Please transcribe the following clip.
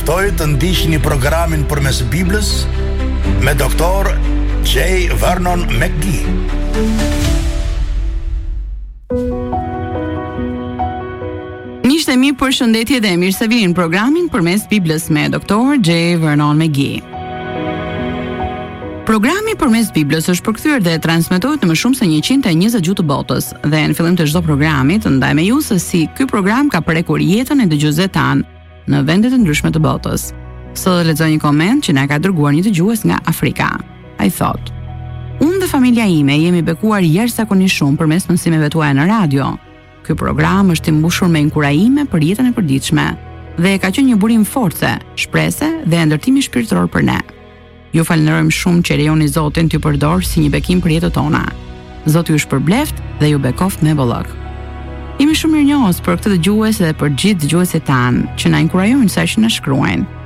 juftoj të ndiqni programin Përmes Biblës me doktor J. Vernon McGee. Miqtë e mi, përshëndetje dhe mirë se vini në programin Përmes Biblës me doktor J. Vernon McGee. Programi Përmes Biblës është përkthyer dhe transmetohet në më shumë se 120 gjuhë të botës dhe në fillim të çdo programi të ndaj me ju se si ky program ka prekur jetën e dëgjuesve tan në vende të ndryshme të botës. Sot lexoj një koment që na ka dërguar një dëgjues nga Afrika. Ai thotë: "Unë dhe familja ime jemi bekuar jashtëzakonisht shumë përmes mësimeve tuaja në radio. Ky program është i mbushur me inkurajime për jetën e përditshme dhe ka qenë një burim force, shprese dhe ndërtimi shpirtëror për ne. Ju falenderojmë shumë që lejoni Zotin t'ju përdor si një bekim për jetën tona. Zoti ju shpërbleft dhe ju bekoft me bollëk." Jemi shumë mirënjohës për këtë dëgjues dhe për gjithë dëgjuesit tanë që na inkurajojnë sa që na shkruajnë.